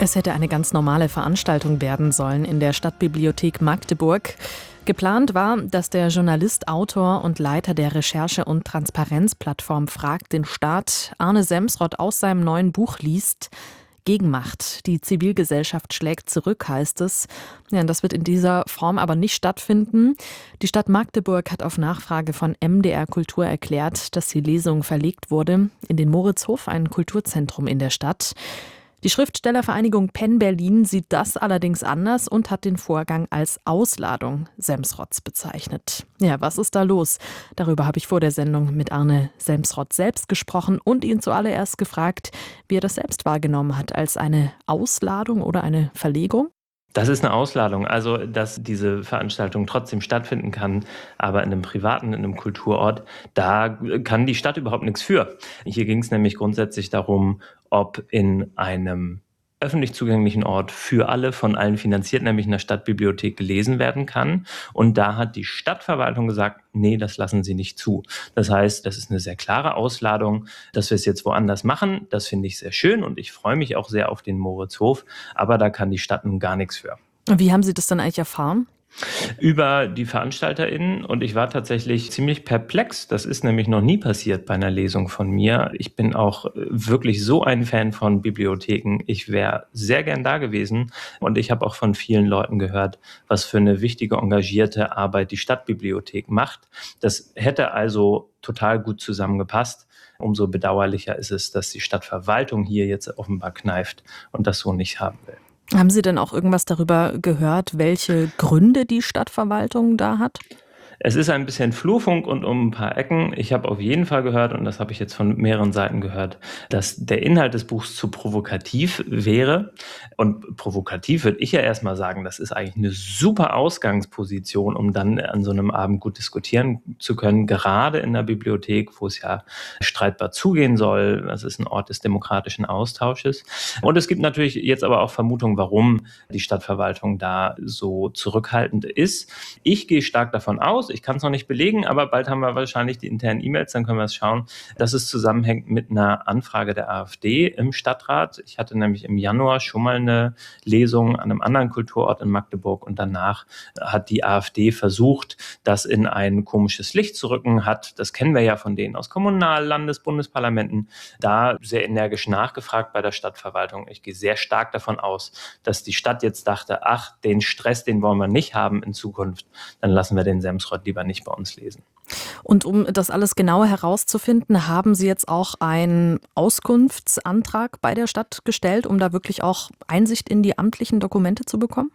Es hätte eine ganz normale Veranstaltung werden sollen in der Stadtbibliothek Magdeburg. Geplant war, dass der Journalist, Autor und Leiter der Recherche- und Transparenzplattform Fragt den Staat, Arne Semsrott, aus seinem neuen Buch liest. Gegenmacht. Die Zivilgesellschaft schlägt zurück, heißt es. Ja, das wird in dieser Form aber nicht stattfinden. Die Stadt Magdeburg hat auf Nachfrage von MDR Kultur erklärt, dass die Lesung verlegt wurde in den Moritzhof, ein Kulturzentrum in der Stadt. Die Schriftstellervereinigung Penn Berlin sieht das allerdings anders und hat den Vorgang als Ausladung Semsrotts bezeichnet. Ja, was ist da los? Darüber habe ich vor der Sendung mit Arne Semsrott selbst gesprochen und ihn zuallererst gefragt, wie er das selbst wahrgenommen hat, als eine Ausladung oder eine Verlegung. Das ist eine Ausladung, also dass diese Veranstaltung trotzdem stattfinden kann, aber in einem privaten, in einem Kulturort, da kann die Stadt überhaupt nichts für. Hier ging es nämlich grundsätzlich darum, ob in einem öffentlich zugänglichen Ort für alle, von allen finanziert, nämlich in der Stadtbibliothek, gelesen werden kann. Und da hat die Stadtverwaltung gesagt, nee, das lassen sie nicht zu. Das heißt, das ist eine sehr klare Ausladung, dass wir es jetzt woanders machen. Das finde ich sehr schön und ich freue mich auch sehr auf den Moritzhof. Aber da kann die Stadt nun gar nichts für. Wie haben Sie das dann eigentlich erfahren? Über die VeranstalterInnen, und ich war tatsächlich ziemlich perplex. Das ist nämlich noch nie passiert bei einer Lesung von mir. Ich bin auch wirklich so ein Fan von Bibliotheken. Ich wäre sehr gern da gewesen und ich habe auch von vielen Leuten gehört, was für eine wichtige, engagierte Arbeit die Stadtbibliothek macht. Das hätte also total gut zusammengepasst. Umso bedauerlicher ist es, dass die Stadtverwaltung hier jetzt offenbar kneift und das so nicht haben will. Haben Sie denn auch irgendwas darüber gehört, welche Gründe die Stadtverwaltung da hat? Es ist ein bisschen Flurfunk und um ein paar Ecken. Ich habe auf jeden Fall gehört, und das habe ich jetzt von mehreren Seiten gehört, dass der Inhalt des Buchs zu provokativ wäre. Und provokativ würde ich ja erstmal sagen, das ist eigentlich eine super Ausgangsposition, um dann an so einem Abend gut diskutieren zu können, gerade in der Bibliothek, wo es ja streitbar zugehen soll. Das ist ein Ort des demokratischen Austausches. Und es gibt natürlich jetzt aber auch Vermutungen, warum die Stadtverwaltung da so zurückhaltend ist. Ich gehe stark davon aus, ich kann es noch nicht belegen, aber bald haben wir wahrscheinlich die internen E-Mails, dann können wir es schauen, dass es zusammenhängt mit einer Anfrage der AfD im Stadtrat. Ich hatte nämlich im Januar schon mal eine Lesung an einem anderen Kulturort in Magdeburg und danach hat die AfD versucht, das in ein komisches Licht zu rücken, das kennen wir ja von denen aus Kommunal-, Landes-, Bundesparlamenten, da sehr energisch nachgefragt bei der Stadtverwaltung. Ich gehe sehr stark davon aus, dass die Stadt jetzt dachte, ach, den Stress, den wollen wir nicht haben in Zukunft, dann lassen wir den Semsrott lieber nicht bei uns lesen. Und um das alles genauer herauszufinden, haben Sie jetzt auch einen Auskunftsantrag bei der Stadt gestellt, um da wirklich auch Einsicht in die amtlichen Dokumente zu bekommen?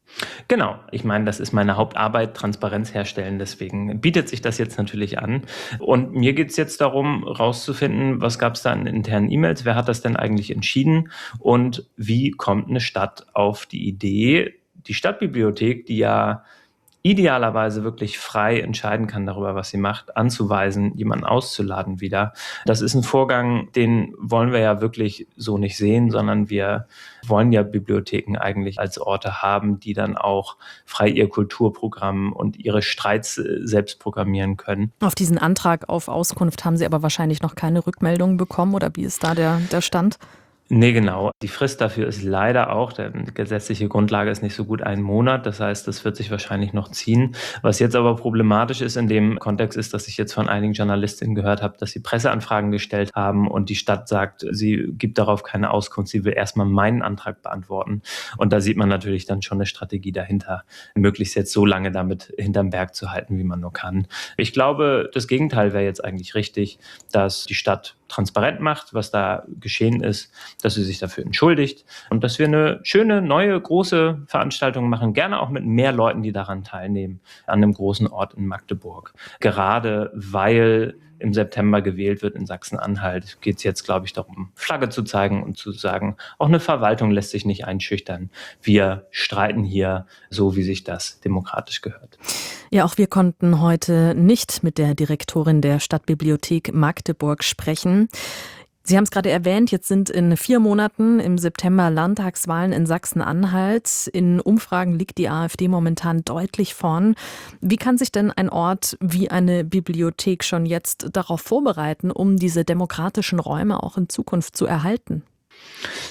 Genau, ich meine, das ist meine Hauptarbeit, Transparenz herstellen, deswegen bietet sich das jetzt natürlich an. Und mir geht es jetzt darum, rauszufinden, was gab es da an internen E-Mails, wer hat das denn eigentlich entschieden und wie kommt eine Stadt auf die Idee, die Stadtbibliothek, die ja idealerweise wirklich frei entscheiden kann darüber, was sie macht, anzuweisen, jemanden auszuladen wieder. Das ist ein Vorgang, den wollen wir ja wirklich so nicht sehen, sondern wir wollen ja Bibliotheken eigentlich als Orte haben, die dann auch frei ihr Kulturprogramm und ihre Streits selbst programmieren können. Auf diesen Antrag auf Auskunft haben Sie aber wahrscheinlich noch keine Rückmeldung bekommen, oder wie ist da der Stand? Nee, genau. Die Frist dafür ist leider auch, die gesetzliche Grundlage ist nicht so gut 1 Monat. Das heißt, das wird sich wahrscheinlich noch ziehen. Was jetzt aber problematisch ist in dem Kontext ist, dass ich jetzt von einigen Journalistinnen gehört habe, dass sie Presseanfragen gestellt haben und die Stadt sagt, sie gibt darauf keine Auskunft. Sie will erstmal meinen Antrag beantworten. Und da sieht man natürlich dann schon eine Strategie dahinter, möglichst jetzt so lange damit hinterm Berg zu halten, wie man nur kann. Ich glaube, das Gegenteil wäre jetzt eigentlich richtig, dass die Stadt transparent macht, was da geschehen ist, dass sie sich dafür entschuldigt und dass wir eine schöne, neue, große Veranstaltung machen, gerne auch mit mehr Leuten, die daran teilnehmen, an einem großen Ort in Magdeburg. Gerade weil im September gewählt wird in Sachsen-Anhalt, geht es jetzt, glaube ich, darum, Flagge zu zeigen und zu sagen, auch eine Verwaltung lässt sich nicht einschüchtern. Wir streiten hier so, wie sich das demokratisch gehört. Ja, auch wir konnten heute nicht mit der Direktorin der Stadtbibliothek Magdeburg sprechen. Sie haben es gerade erwähnt, jetzt sind in 4 Monaten im September Landtagswahlen in Sachsen-Anhalt. In Umfragen liegt die AfD momentan deutlich vorn. Wie kann sich denn ein Ort wie eine Bibliothek schon jetzt darauf vorbereiten, um diese demokratischen Räume auch in Zukunft zu erhalten?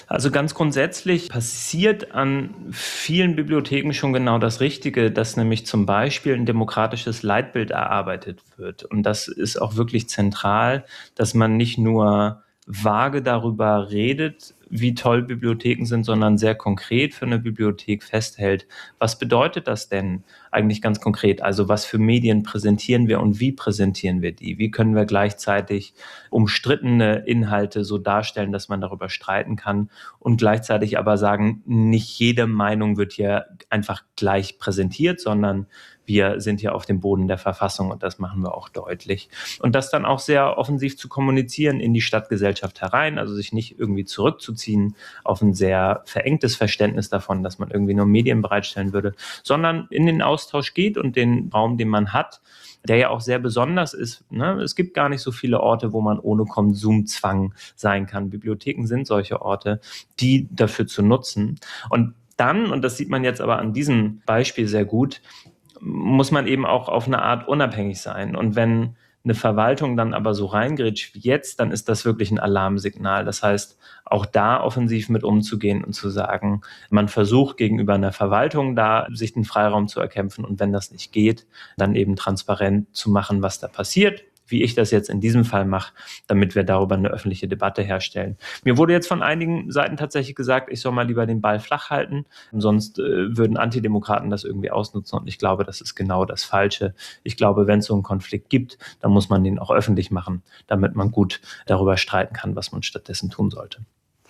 Also ganz grundsätzlich passiert an vielen Bibliotheken schon genau das Richtige, dass nämlich zum Beispiel ein demokratisches Leitbild erarbeitet wird. Und das ist auch wirklich zentral, dass man nicht nur vage darüber redet, wie toll Bibliotheken sind, sondern sehr konkret für eine Bibliothek festhält. Was bedeutet das denn eigentlich ganz konkret? Also was für Medien präsentieren wir und wie präsentieren wir die? Wie können wir gleichzeitig umstrittene Inhalte so darstellen, dass man darüber streiten kann und gleichzeitig aber sagen, nicht jede Meinung wird hier einfach gleich präsentiert, sondern wir sind hier auf dem Boden der Verfassung und das machen wir auch deutlich. Und das dann auch sehr offensiv zu kommunizieren in die Stadtgesellschaft herein, also sich nicht irgendwie zurückzuziehen auf ein sehr verengtes Verständnis davon, dass man irgendwie nur Medien bereitstellen würde, sondern in den Austausch geht und den Raum, den man hat, der ja auch sehr besonders ist. Ne? Es gibt gar nicht so viele Orte, wo man ohne Konsumzwang sein kann. Bibliotheken sind solche Orte, die dafür zu nutzen. Und dann, und das sieht man jetzt aber an diesem Beispiel sehr gut, muss man eben auch auf eine Art unabhängig sein. Und wenn eine Verwaltung dann aber so reingrätscht wie jetzt, dann ist das wirklich ein Alarmsignal. Das heißt, auch da offensiv mit umzugehen und zu sagen, man versucht gegenüber einer Verwaltung da sich den Freiraum zu erkämpfen und wenn das nicht geht, dann eben transparent zu machen, was da passiert, wie ich das jetzt in diesem Fall mache, damit wir darüber eine öffentliche Debatte herstellen. Mir wurde jetzt von einigen Seiten tatsächlich gesagt, ich soll mal lieber den Ball flach halten, sonst würden Antidemokraten das irgendwie ausnutzen und ich glaube, das ist genau das Falsche. Ich glaube, wenn es so einen Konflikt gibt, dann muss man den auch öffentlich machen, damit man gut darüber streiten kann, was man stattdessen tun sollte.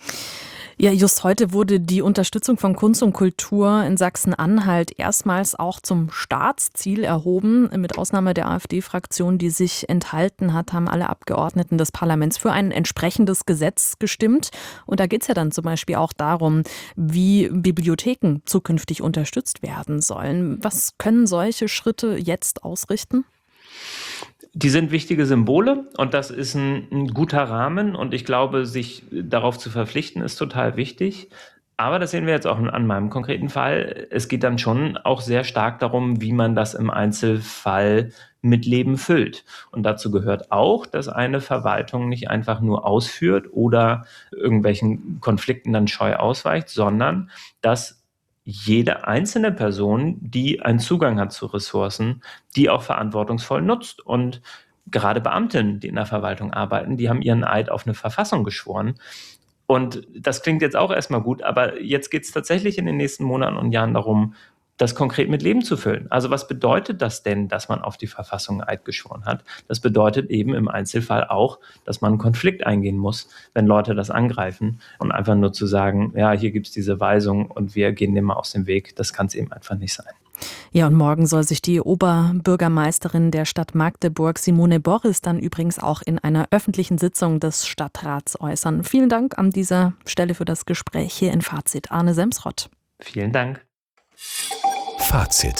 Ja, just heute wurde die Unterstützung von Kunst und Kultur in Sachsen-Anhalt erstmals auch zum Staatsziel erhoben. Mit Ausnahme der AfD-Fraktion, die sich enthalten hat, haben alle Abgeordneten des Parlaments für ein entsprechendes Gesetz gestimmt. Und da geht es ja dann zum Beispiel auch darum, wie Bibliotheken zukünftig unterstützt werden sollen. Was können solche Schritte jetzt ausrichten? Die sind wichtige Symbole und das ist ein guter Rahmen und ich glaube, sich darauf zu verpflichten, ist total wichtig. Aber das sehen wir jetzt auch an meinem konkreten Fall. Es geht dann schon auch sehr stark darum, wie man das im Einzelfall mit Leben füllt. Und dazu gehört auch, dass eine Verwaltung nicht einfach nur ausführt oder irgendwelchen Konflikten dann scheu ausweicht, sondern dass jede einzelne Person, die einen Zugang hat zu Ressourcen, die auch verantwortungsvoll nutzt. Und gerade Beamtinnen, die in der Verwaltung arbeiten, die haben ihren Eid auf eine Verfassung geschworen. Und das klingt jetzt auch erstmal gut, aber jetzt geht es tatsächlich in den nächsten Monaten und Jahren darum, das konkret mit Leben zu füllen. Also was bedeutet das denn, dass man auf die Verfassung Eid geschworen hat? Das bedeutet eben im Einzelfall auch, dass man einen Konflikt eingehen muss, wenn Leute das angreifen und einfach nur zu sagen, ja, hier gibt es diese Weisung und wir gehen dem mal aus dem Weg. Das kann es eben einfach nicht sein. Ja, und morgen soll sich die Oberbürgermeisterin der Stadt Magdeburg, Simone Boris, dann übrigens auch in einer öffentlichen Sitzung des Stadtrats äußern. Vielen Dank an dieser Stelle für das Gespräch hier in Fazit. Arne Semsrott. Vielen Dank. Fazit.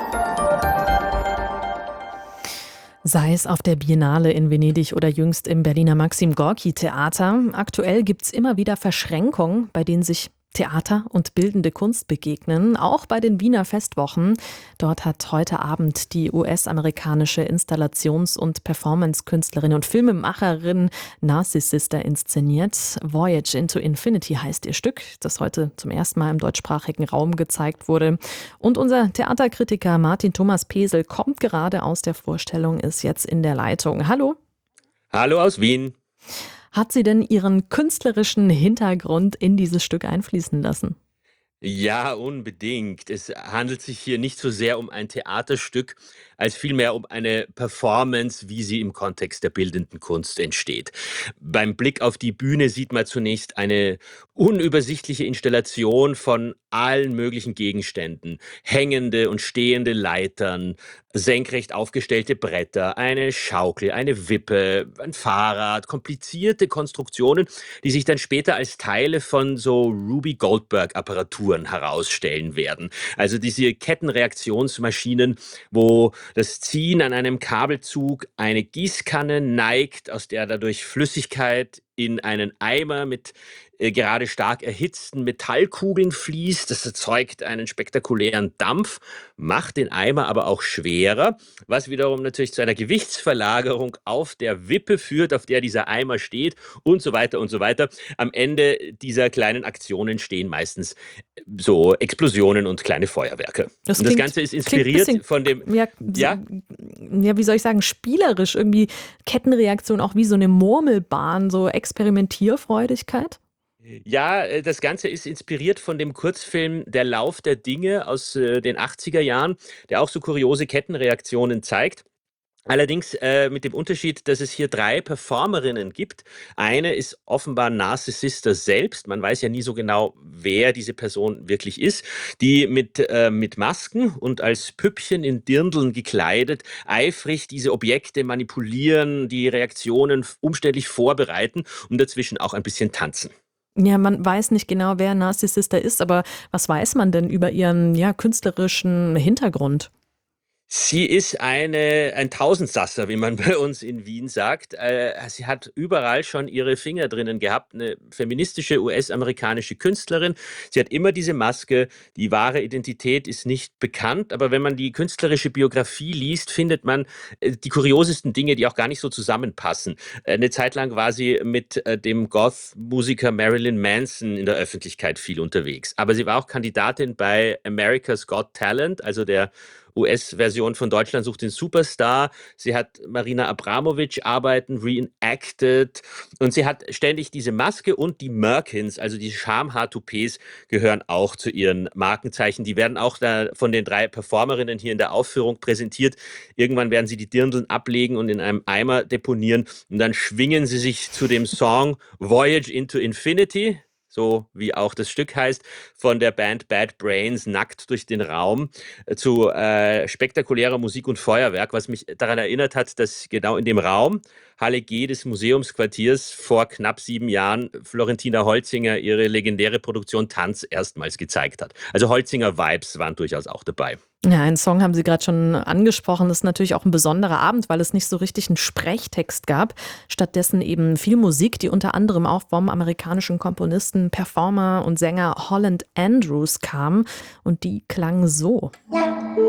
Sei es auf der Biennale in Venedig oder jüngst im Berliner Maxim Gorki Theater. Aktuell gibt's immer wieder Verschränkungen, bei denen sich Theater und bildende Kunst begegnen, auch bei den Wiener Festwochen. Dort hat heute Abend die US-amerikanische Installations- und Performance-Künstlerin und Filmemacherin Narcisse Sister inszeniert. Voyage into Infinity heißt ihr Stück, das heute zum ersten Mal im deutschsprachigen Raum gezeigt wurde. Und unser Theaterkritiker Martin Thomas Pesel kommt gerade aus der Vorstellung, ist jetzt in der Leitung. Hallo. Hallo aus Wien. Hat sie denn ihren künstlerischen Hintergrund in dieses Stück einfließen lassen? Ja, unbedingt. Es handelt sich hier nicht so sehr um ein Theaterstück, als vielmehr um eine Performance, wie sie im Kontext der bildenden Kunst entsteht. Beim Blick auf die Bühne sieht man zunächst eine unübersichtliche Installation von allen möglichen Gegenständen. Hängende und stehende Leitern, senkrecht aufgestellte Bretter, eine Schaukel, eine Wippe, ein Fahrrad, komplizierte Konstruktionen, die sich dann später als Teile von so Ruby Goldberg-Apparaturen herausstellen werden. Also diese Kettenreaktionsmaschinen, wo das Ziehen an einem Kabelzug eine Gießkanne neigt, aus der dadurch Flüssigkeit in einen Eimer mit gerade stark erhitzten Metallkugeln fließt. Das erzeugt einen spektakulären Dampf, macht den Eimer aber auch schwerer, was wiederum natürlich zu einer Gewichtsverlagerung auf der Wippe führt, auf der dieser Eimer steht und so weiter und so weiter. Am Ende dieser kleinen Aktionen stehen meistens so Explosionen und kleine Feuerwerke. Das und das Ganze ist inspiriert von dem... Ja, wie soll ich sagen, spielerisch, irgendwie Kettenreaktion, auch wie so eine Murmelbahn, so Experimentierfreudigkeit. Ja, das Ganze ist inspiriert von dem Kurzfilm Der Lauf der Dinge aus den 80er Jahren, der auch so kuriose Kettenreaktionen zeigt. Allerdings mit dem Unterschied, dass es hier 3 Performerinnen gibt. Eine ist offenbar Narcissista selbst. Man weiß ja nie so genau, wer diese Person wirklich ist, die mit Masken und als Püppchen in Dirndln gekleidet eifrig diese Objekte manipulieren, die Reaktionen umständlich vorbereiten und dazwischen auch ein bisschen tanzen. Ja, man weiß nicht genau, wer Narcissista ist, aber was weiß man denn über ihren künstlerischen Hintergrund? Sie ist ein Tausendsasser, wie man bei uns in Wien sagt. Sie hat überall schon ihre Finger drinnen gehabt. Eine feministische US-amerikanische Künstlerin. Sie hat immer diese Maske. Die wahre Identität ist nicht bekannt. Aber wenn man die künstlerische Biografie liest, findet man die kuriosesten Dinge, die auch gar nicht so zusammenpassen. Eine Zeit lang war sie mit dem Goth-Musiker Marilyn Manson in der Öffentlichkeit viel unterwegs. Aber sie war auch Kandidatin bei America's Got Talent, also der US-Version von Deutschland sucht den Superstar. Sie hat Marina Abramovic Arbeiten reenacted und sie hat ständig diese Maske und die Merkins, also die Schamhaar-Toupets, gehören auch zu ihren Markenzeichen. Die werden auch da von den 3 Performerinnen hier in der Aufführung präsentiert. Irgendwann werden sie die Dirndln ablegen und in einem Eimer deponieren und dann schwingen sie sich zu dem Song Voyage into Infinity, so wie auch das Stück heißt, von der Band Bad Brains, nackt durch den Raum, zu spektakulärer Musik und Feuerwerk, was mich daran erinnert hat, dass genau in dem Raum, Halle G des Museumsquartiers, vor knapp 7 Jahren Florentina Holzinger ihre legendäre Produktion Tanz erstmals gezeigt hat. Also Holzinger-Vibes waren durchaus auch dabei. Ja, einen Song haben Sie gerade schon angesprochen. Das ist natürlich auch ein besonderer Abend, weil es nicht so richtig einen Sprechtext gab. Stattdessen eben viel Musik, die unter anderem auch vom amerikanischen Komponisten, Performer und Sänger Holland Andrews kam. Und die klang so.